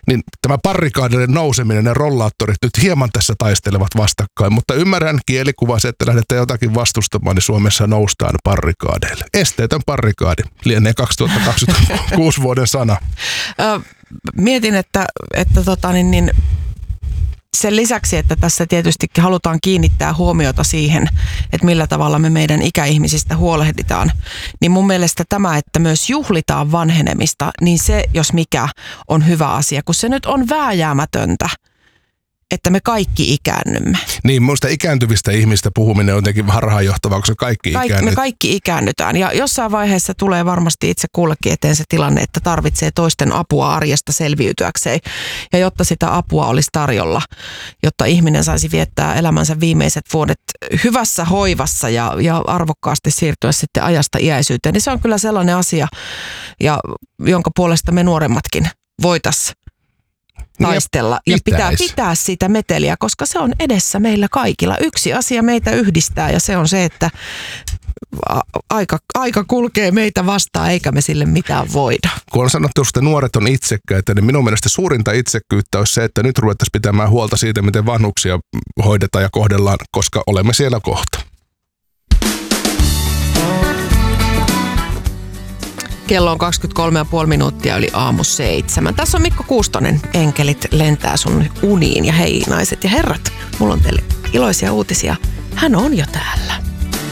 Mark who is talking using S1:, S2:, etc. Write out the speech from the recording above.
S1: niin tämä barrikaadille nouseminen ja rollaattorit nyt hieman tässä taistelevat vastakkain, mutta ymmärrän kielikuva se, että lähdetään jotakin vastustamaan, niin Suomessa noustaan barrikaadeille. Esteetön barrikaadi lienee 2026 vuoden sana.
S2: Mietin, että sen lisäksi, että tässä tietysti halutaan kiinnittää huomiota siihen, että millä tavalla me meidän ikäihmisistä huolehditaan, niin mun mielestä tämä, että myös juhlitaan vanhenemista, niin se, jos mikä, on hyvä asia, kun se nyt on vääjäämätöntä, että me kaikki ikäännymme.
S1: Niin, minusta ikääntyvistä ihmistä puhuminen on jotenkin harhaanjohtavaa, koska
S2: me kaikki ikäännytään. Ja jossain vaiheessa tulee varmasti itse kullekin eteen se tilanne, että tarvitsee toisten apua arjesta selviytyäkseen. Ja jotta sitä apua olisi tarjolla, jotta ihminen saisi viettää elämänsä viimeiset vuodet hyvässä hoivassa ja arvokkaasti siirtyä sitten ajasta iäisyyteen, niin se on kyllä sellainen asia, jonka puolesta me nuoremmatkin voitaisiin taistella ja pitää sitä meteliä, koska se on edessä meillä kaikilla. Yksi asia meitä yhdistää ja se on se, että aika kulkee meitä vastaan eikä me sille mitään voida.
S1: Kun on sanottu, että nuoret on itsekkäitä, niin minun mielestä suurinta itsekkyyttä olisi se, että nyt ruvettaisiin pitämään huolta siitä, miten vanhuksia hoidetaan ja kohdellaan, koska olemme siellä kohta.
S2: Kello on 23,5 minuuttia yli aamu 7. Tässä on Mikko Kuustonen. Enkelit lentää sun uniin ja hei naiset ja herrat, mulla on teille iloisia uutisia. Hän on jo täällä.